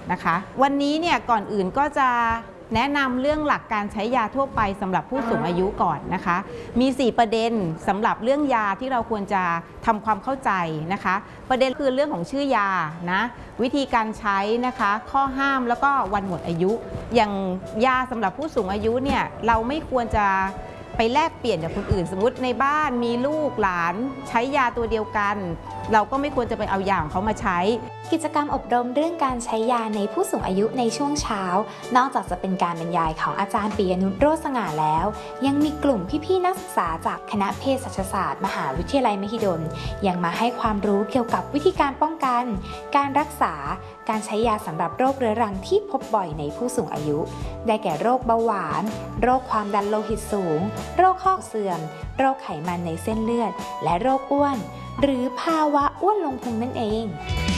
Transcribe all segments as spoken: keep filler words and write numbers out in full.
นะคะวันนี้เนี่ยก่อนอื่นก็จะแนะนำเรื่องหลักการใช้ยาทั่วไปสำหรับผู้สูงอายุก่อนนะคะมีสี่ประเด็นสำหรับเรื่องยาที่เราควรจะทำความเข้าใจนะคะประเด็นคือเรื่องของชื่อยานะวิธีการใช้นะคะข้อห้ามแล้วก็วันหมดอายุอย่างยาสำหรับผู้สูงอายุเนี่ยเราไม่ควรจะไปแลกเปลี่ยนจากคนอื่นสมมติในบ้านมีลูกหลานใช้ยาตัวเดียวกันเราก็ไม่ควรจะไปเอายาของเขามาใช้กิจกรรมอบรมเรื่องการใช้ยาในผู้สูงอายุในช่วงเช้านอกจากจะเป็นการบรรยายของอาจารย์ปิยนุชโรจน์สง่าแล้วยังมีกลุ่มพี่ๆนักศึกษาจากคณะเภสัชศาสตร์มหาวิทยาลัยมหิดลยังมาให้ความรู้เกี่ยวกับวิธีการป้องกันการรักษาการใช้ยาสำหรับโรคเรื้อรังที่พบบ่อยในผู้สูงอายุได้แก่โรคเบาหวานโรคความดันโลหิตสูงโรคข้อเสื่อมโรคไขมันในเส้นเลือดและโรคอ้วนหรือภาวะอ้วนลงพุงนั่นเอง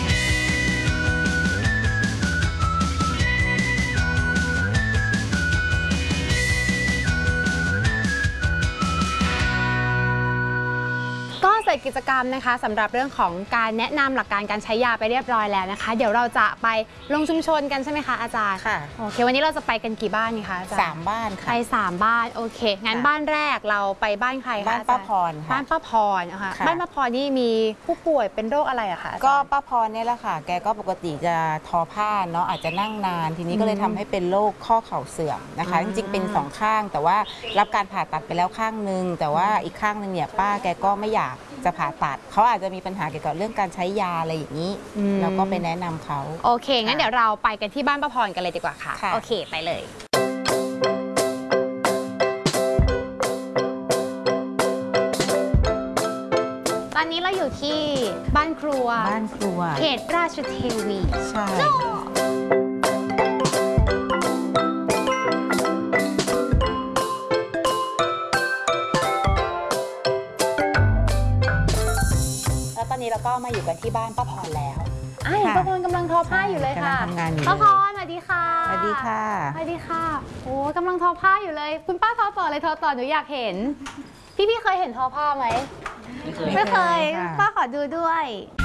ก็เสร็จกิจกรรมนะคะสำหรับเรื่องของการแนะนำหลักการการใช้ยาไปเรียบร้อยแล้วนะคะเดี๋ยวเราจะไปลงชุมชนกันใช่ไหมคะอาจารย์ค่ะโอเควันนี้เราจะไปกันกี่บ้านนี่คะอาจารย์สามบ้านค่ะไปสามบ้านโอเคงั้นบ้านแรกเราไปบ้านใครคะบ้านป้าพรค่ะบ้านป้าพรนะคะบ้านป้าพรนี่มีผู้ป่วยเป็นโรคอะไรอะคะก็ป้าพรเนี่ยแหละค่ะแกก็ปกติจะทอผ้าเนาะอาจจะนั่งนานทีนี้ก็เลยทำให้เป็นโรคข้อเข่าเสื่อมนะคะจริงๆเป็นสองข้างแต่ว่ารับการผ่าตัดไปแล้วข้างนึงแต่ว่าอีกข้างนึงเนี่ยป้าแกก็ไม่อยากจะผ่าตัดเขาอาจจะมีปัญหาเกี่ยวกับเรื่องการใช้ยาอะไรอย่างนี้เราก็ไปแนะนำเขาโอเคงั้นเดี๋ยวเราไปกันที่บ้านป้าพรกันเลยดีกว่าค่ะโอเคไปเลยตอนนี้เราอยู่ที่บ้านครัวบ้านครัวเขตราชเทวีใช่ตอนนี้เราก็มาอยู่กันที่บ้านป้าพรแล้วอ่ะป้าพรกำลังทอผ้าอยู่เลยค่ะทำงานอยู่ป้าพรสวัสดีค่ะสวัสดีค่ะสวัสดีค่ะโอ้กำลังทอผ้าอยู่เลยคุณป้าทอต่อเลยทอต่อหนูอยากเห็นพี่พี่เคยเห็นทอผ้าไหมไม่เคยป้าขอดูด้วย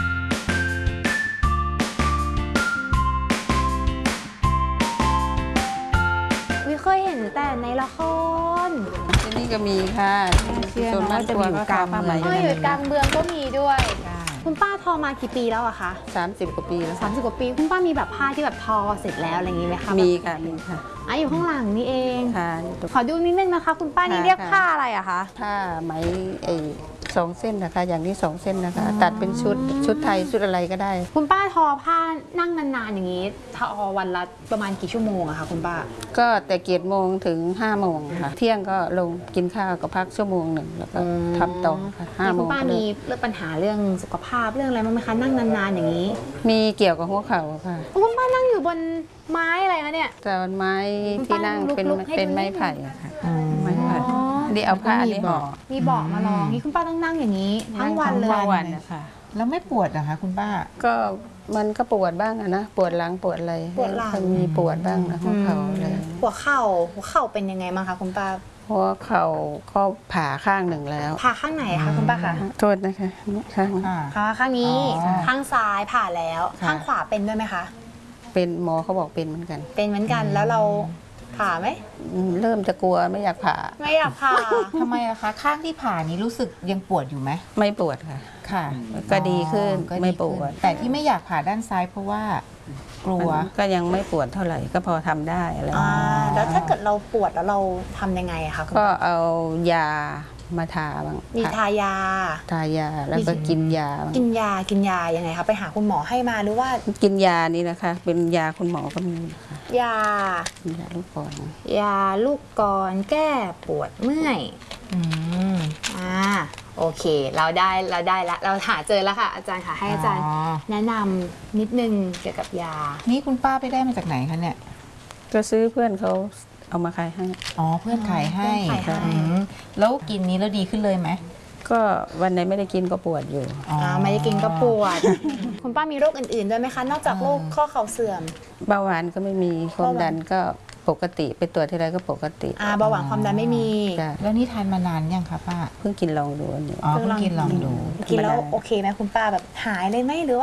วิเคยเห็นแต่ในละครที่นี่ก็มีค่ะส่วนมากจะอยู่กลางเมืองอยู่กลางเมืองก็มีด้วยคุณป้าทอมากี่ปีแล้วอะคะสามสิบกว่าปีแล้วสามสิบกว่าปีคุณป้ามีแบบผ้าที่แบบทอเสร็จแล้วอะไรอย่างนี้ไหมคะมีค่ะมีค่ะอ่ะอยู่ข้างหลังนี่เองค่ะขอดูนิดนึงนะคะคุณป้านี่เรียกผ้าอะไรอะคะผ้าไหมไอ้สองเส้นนะคะอย่างนี้สองเส้นนะคะตัดเป็นชุดชุดไทยชุดอะไรก็ได้คุณป้าทอผ้านั่งนานๆอย่างนี้ทอวันละประมาณกี่ชั่วโมงอะคะคุณป้าก็แต่เกียรติโมงถึงห้าโมงค่ะเที่ยงก็ลงกินข้าวก็พักชั่วโมงหนึ่งแล้วก็ทำต่อค่ะห้าโมงคุณป้ามีเรื่องปัญหาเรื่องสุขภาพเรื่องอะไรบ้างไหมคะนั่งนานๆอย่างนี้มีเกี่ยวกับหัวเข่าค่ะคุณป้านั่งอยู่บนไม้อะไรคะเนี่ยแต่ไม้ที่นั่งเป็นเป็นไม้ไผ่ค่ะไม้ไผ่ดีเอาผ้าดีห่อมีเบาะมาลองนี่คุณป้าต้องนั่งอย่างนี้ทั้งวันเลยทั้งวันนะคะแล้วไม่ปวดเหรอคะคุณป้าก็มันก็ปวดบ้างอะนะปวดหลังปวดอะไรปวดหลังมีปวดบ้างนะหัวเข่าอะไรหัวเข่าหัวเข่าเป็นยังไงบ้างคะคุณป้าหัวเข่าก็ผ่าข้างหนึ่งแล้วผ่าข้างไหนคะคุณป้าคะโทษนะคะข้างผ่าข้างนี้ข้างซ้ายผ่าแล้วข้างขวาเป็นด้วยไหมคะเป็นหมอเขาบอกเป็นเหมือนกันเป็นเหมือนกันแล้วเราผ่าไหมเริ่มจะกลัวไม่อยากผ่าไม่อยากผ่าทำไมอะคะข้างที่ผ่านี้รู้สึกยังปวดอยู่ไหมไม่ปวดค่ะค่ะก็ดีขึ้นไม่ปวดแต่ที่ไม่อยากผ่าด้านซ้ายเพราะว่ากลัวก็ยังไม่ปวดเท่าไหร่ก็พอทำได้อะไรแล้วถ้าเกิดเราปวดแล้วเราทำยังไงอะคะก็เอายามาทาบ้างมีทายาทายาแล้วก็กินยากินยากินยายังไงคะไปหาคุณหมอให้มาหรือว่ากินยานี่นะคะเป็นยาคุณหมอก็มีนะคะยายาลูกกรยาลูกกรแก้ปวดเมื่อยอืมอ่าโอเคเราได้เราได้ละเราหาเจอแล้วค่ะอาจารย์ค่ะให้อาจารย์แนะนำนิดนึงเกี่ยวกับยานี่คุณป้าไปได้มาจากไหนคะเนี่ยก็ซื้อเพื่อนเขาเอามาขายให้อ๋อเพื่อนขายให้แล้วกินนี้แล้วดีขึ้นเลยไหมก็วันไหนไม่ได้กินก็ปวดอยู่อ๋อไม่ได้กินก็ปวดคุณป้ามีโรคอื่นๆด้วยไหมคะนอกจากโรคข้อเข่าเสื่อมเบาหวานก็ไม่มีความดันก็ปกติไปตรวจที่ไรก็ปกติอ่าเบาหวานความดันไม่มีแล้วนี่ทานมานานยังคะป้าเพิ่งกินลองดูอ๋อเพิ่งกินลองดูกินแล้วโอเคไหมคุณป้าแบบหายเลยไหมหรือว่า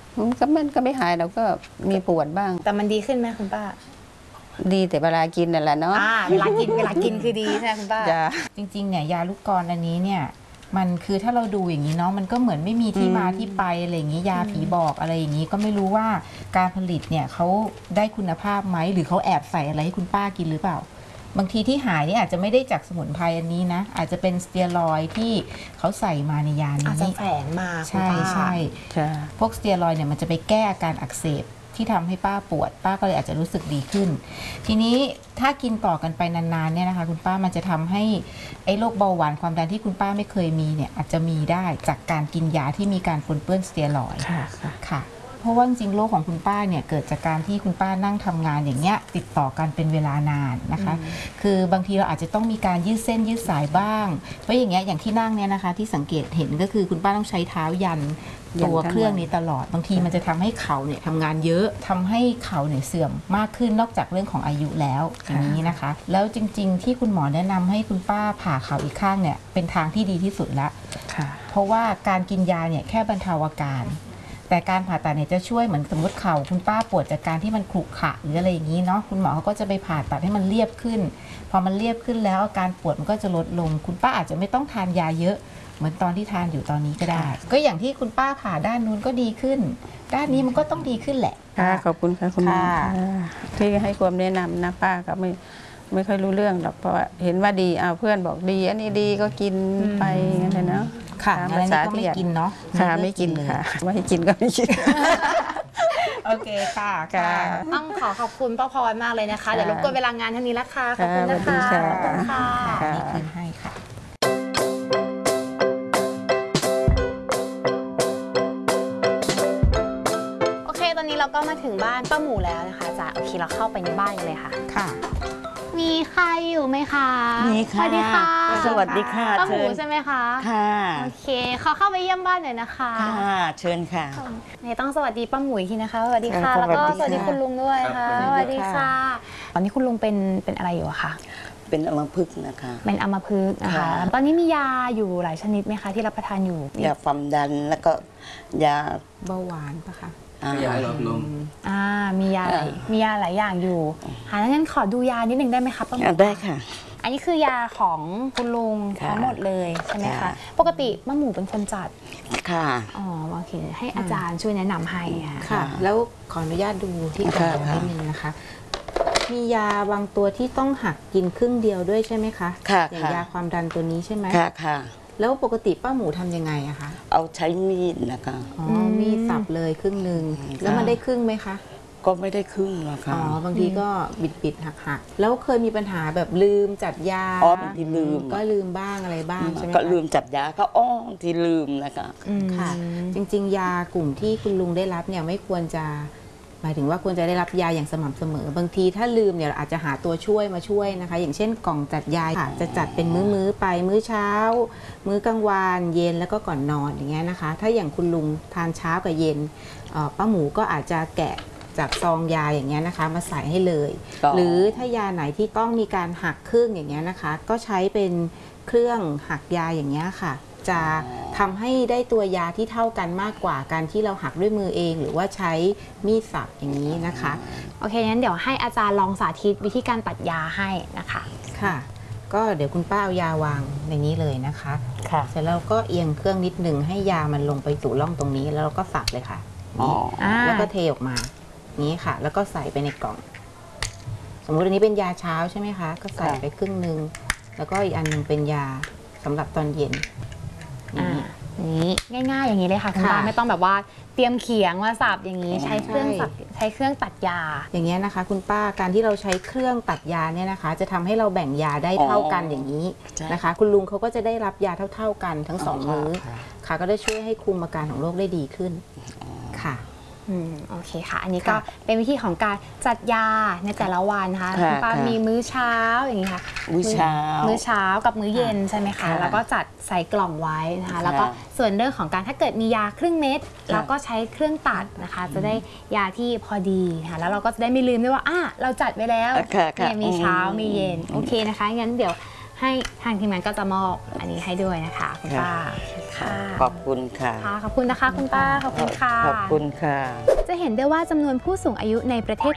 ก็มันก็ไม่หายเราก็มีปวดบ้างแต่มันดีขึ้นไหมคุณป้าดีแต่เวลากินนั่นแหละเนาะอ่าเวลากินเวลากินคือดีใช่ไหมคุณป้าจ้ะจริงๆเนี่ยยาลูกกรอนอันนี้เนี่ยมันคือถ้าเราดูอย่างนี้เนาะมันก็เหมือนไม่มีที่มาที่ไปอะไรอย่างนี้ยาผีบอกอะไรอย่างนี้ก็ไม่รู้ว่าการผลิตเนี่ยเขาได้คุณภาพไหมหรือเขาแอบใส่อะไรให้คุณป้ากินหรือเปล่าบางทีที่หายนี่อาจจะไม่ได้จากสมุนไพรอันนี้นะอาจจะเป็นสเตียรอยด์ที่เขาใส่มาในยาอาจจะนี้แฝงมาใช่คุณป้าใช่จ้ะพวกสเตียรอยด์เนี่ยมันจะไปแก้อาการอักเสบที่ทำให้ป้าปวด ป้าก็เลยอาจจะรู้สึกดีขึ้น ทีนี้ถ้ากินต่อกันไปนานๆเนี่ยนะคะคุณป้ามันจะทำให้ไอ้โรคเบาหวานความดันที่คุณป้าไม่เคยมีเนี่ยอาจจะมีได้จากการกินยาที่มีการปนเปื้อนสเตียรอยด์ค่ะค่ะค่ะเพราะว่าจริงๆโรคของคุณป้าเนี่ยเกิดจากการที่คุณป้านั่งทำงานอย่างเงี้ยติดต่อกันเป็นเวลานานนะคะ คือบางทีเราอาจจะต้องมีการยืดเส้นยืดสายบ้างเพราะอย่างเงี้ยอย่างที่นั่งเนี่ยนะคะที่สังเกตเห็นก็คือคุณป้าต้องใช้เท้ายันตัวเครื่องนี้ตลอดบางทีมันจะทำให้เข่าเนี่ยทำงานเยอะทำให้เข่าเนี่ยเสื่อมมากขึ้นนอกจากเรื่องของอายุแล้วอย่างนี้นะคะ แล้วจริงๆที่คุณหมอแนะนำให้คุณป้าผ่าเข่าอีกข้างเนี่ยเป็นทางที่ดีที่สุดละค่ะเพราะว่าการกินยาเนี่ยแค่บรรเทาอาการ แต่การผ่าตัดเนี่ยจะช่วยเหมือนสมมติเข่าคุณป้าปวดจากการที่มันขรุขระหรืออะไรอย่างนี้เนาะคุณหมอเขาก็จะไปผ่าตัดให้มันเรียบขึ้น พอมันเรียบขึ้นแล้วอาการปวดมันก็จะลดลง คุณป้าอาจจะไม่ต้องทานยาเยอะเหมือนตอนที่ทานอยู่ตอนนี้ก็ได้ ก็อย่างที่คุณป้าผ่าด้านนู้นก็ดีขึ้น ด้านนี้มันก็ต้องดีขึ้นแหละค่ะขอบคุณค่ะคุณหมอค่ะค่ะที่ให้ความแนะนำนะป้าก็ไม่ไม่ค่อยรู้เรื่องหรอกเพราะว่าเห็นว่าดีเอาเพื่อนบอกดีอันนี้ดีก็กินไปงั้นเลยเนาะค่ะตามงั้นภาอันษานี้ก็ที่ไม่อยากกินเนาะค่ะไม่กินค่ะไม่ให้กินก็ไม่กินโอเคค่ะค่ะต้องขอขอบคุณป้าพรมากเลยนะคะ เดี๋ยวรบกวนเวลางานเท่านี้ละค่ะขอบคุณนะค่ะคะสวัสดีขอบคุณค่ะค่ะค่ะนี่คืนให้ค่ะโอเค ตอนนี้เราก็มาถึงบ้านป้าหมูแล้วนะคะอาจารย์โอเคเราเข้าไปในบ้านกันเลยค่ะค่ะมีใครอยู่ไหมคะมีค่ะสวัสดีค่ะสวัสดีค่ะป้าหมูเชิญใช่ไหมคะค่ะโอเคขอเข้าไปเยี่ยมบ้านหน่อยนะคะค่ะ เชิญค่ะเนี่ยต้องสวัสดีป้าหมูอีกทีนะคะ สวัสดีค่ะค่ะแล้วก็สสวัวัสสดีดีค่ะคุณลุงด้วยค่ะครับสวัสดีสวัสดีค่ะค่ะตอนนี้คุณลุงเป็นเป็นอะไรอยู่อะคะเป็นอัมพฤกษ์นะคะเป็นอัมพฤกษ์นะคะค่ะตอนนี้มียาอยู่หลายชนิดไหมคะที่รับประทานอยู่ยาความดันแล้วก็ยาเบาหวานปะคะอ่าขยายหลอดลมอ่ามียาหลายอ่ามียาหลายอย่างอยู่ค่ะงั้นขอดูยานิดนึงได้ไหมคะป้าหมูอ่าได้ค่ะอันนี้คือยาของคุณลุงค่ะทั้งหมดเลยใช่ไหมคะค่ะปกติป้าหมูเป็นคนจัดค่ะอ๋อโอเคให้อาจารย์ช่วยแนะนำให้ค่ะค่ะ แล้วขออนุญาตดูที่กล่องค่ะนิดนึงนะคะ มียาบางตัวที่ต้องหักกินครึ่งเดียวด้วยใช่ไหมคะค่ะอย่างค่ะยาความดันตัวนี้ใช่ไหมค่ะค่ะแล้วปกติป้าหมูทำยังไงอะคะเอาใช้มีดนะคะอ๋ออมีดสับเลยครึ่งหนึ่งค่ะแล้วมันได้ครึ่งไหมคะก็ไม่ได้ครึ่งนะคะอ๋อบางทีก็บิดบิดหักหักๆแล้วเคยมีปัญหาแบบลืมจัดยาอ๋อบางทีลืมก็ลืมบ้างอะไรบ้างใช่ไหมคะก็ลืมจัดยาก็อ้องที่ลืมนะคะค่ะ จริง ๆ ยากลุ่มที่คุณลุงได้รับเนี่ยไม่ควรจะหมายถึงว่าควรจะได้รับยาอย่างสม่ำเสมอ บางทีถ้าลืมเนี่ยเราอาจจะหาตัวช่วยมาช่วยนะคะ อย่างเช่นกล่องจัดยาค่ะจะจัดเป็นมื้อๆไปมื้อเช้า มื้อกลางวันเย็นแล้วก็ก่อนนอนอย่างเงี้ยนะคะ ถ้าอย่างคุณลุงทานเช้ากับเย็นเอ่อป้าหมูก็อาจจะแกะจากซองยาอย่างเงี้ยนะคะมาใส่ให้เลยก็หรือถ้ายาไหนที่ต้องมีการหักครึ่งอย่างเงี้ยนะคะ ก็ใช้เป็นเครื่องหักยาอย่างเงี้ยค่ะ จะทำให้ได้ตัวยาที่เท่ากันมากกว่าการที่เราหักด้วยมือเอง หรือว่าใช้มีดสับอย่างนี้นะคะโอเคงั้นเดี๋ยวให้อาจารย์ลองสาธิตวิธีการตัดยาให้นะคะค่ะ ก็เดี๋ยวคุณป้าเอายาวางในนี้เลยนะคะค่ะเสร็จแล้วก็เอียงเครื่องนิดหนึ่งให้ยามันลงไปสู่ร่องตรงนี้แล้วเราก็สับเลยค่ะอ๋ออ่าแล้วก็เทออกมานี้ค่ะ แล้วก็ใส่ไปในกล่อง สมมุติอันนี้เป็นยาเช้าใช่ไหมคะ ก็ใส่ไปครึ่งหนึ่งแล้วก็อีกอันหนึงเป็นยาสำหรับตอนเย็นอ่านี้ง่ายๆอย่างนี้เลยค่ะคุณค่ะป้าไม่ต้องแบบว่าเตรียมเขียงมาสับอย่างนี้ ใช้เครื่องสับใช้เครื่องตัดยาอย่างเงี้ยนะคะ คุณป้าการที่เราใช้เครื่องตัดยาเนี่ยนะคะ จะทำให้เราแบ่งยาได้เท่ากันอย่างนี้ใช่นะคะ คุณลุงเขาก็จะได้รับยาเท่า ๆกันทั้งสองอ๋อมื้อค่ะค่ะก็ได้ช่วยให้คุมอาการของโรคได้ดีขึ้นค่ะอืมโอเคค่ะ อันนี้ก็ค่ะเป็นวิธีของการจัดยาในแต่ละวันนะคะค่ะคุณป้าค่ะมีมื้อเช้าอย่างนี้ค่ะมื้อเช้ามื้อเช้ากับมื้อเย็นใช่ไหมคะค่ะแล้วก็จัดใส่กล่องไว้นะคะค่ะแล้วก็ส่วนเรื่องของการถ้าเกิดมียาครึ่งเม็ดค่ะเราก็ใช้เครื่องตัดนะคะ จะได้ยาที่พอดีค่ะแล้วเราก็จะได้ไม่ลืมด้วยว่าอ่ะเราจัดไว้แล้วค่ะค่ะเนี่ยมีเช้าอืมมีเย็นโอเคนะคะงั้นเดี๋ยวให้ทางทีมงานก็จะมอบอันนี้ให้ด้วยนะคะคุณป้าคค่ะขอบคุณค่ะค่ะขอบคุณนะคะคุณป้าขอบคุณค่ะขอบคุณค่ะจะเห็นได้ว่าจำนวนผู้สูงอายุในประเทศ